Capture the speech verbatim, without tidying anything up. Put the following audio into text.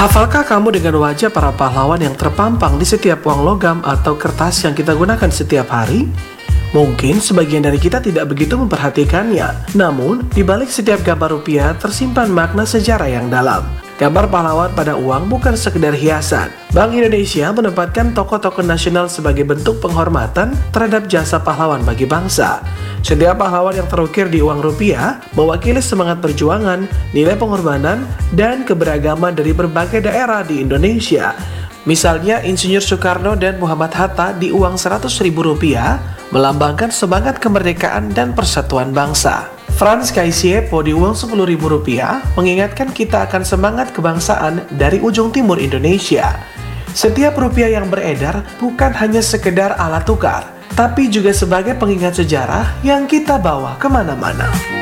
Hafalkah kamu dengan wajah para pahlawan yang terpampang di setiap uang logam atau kertas yang kita gunakan setiap hari? Mungkin sebagian dari kita tidak begitu memperhatikannya, namun di balik setiap gambar rupiah tersimpan makna sejarah yang dalam. Gambar pahlawan pada uang bukan sekedar hiasan. Bank Indonesia menempatkan tokoh-tokoh nasional sebagai bentuk penghormatan terhadap jasa pahlawan bagi bangsa. Setiap pahlawan yang terukir di uang rupiah mewakili semangat perjuangan, nilai pengorbanan, dan keberagaman dari berbagai daerah di Indonesia. Misalnya Insinyur Soekarno dan Muhammad Hatta di uang seratus ribu rupiah melambangkan semangat kemerdekaan dan persatuan bangsa. Frans Kaisiepo di uang sepuluh ribu rupiah mengingatkan kita akan semangat kebangsaan dari ujung timur Indonesia. Setiap rupiah yang beredar bukan hanya sekedar alat tukar, tapi juga sebagai pengingat sejarah yang kita bawa kemana-mana.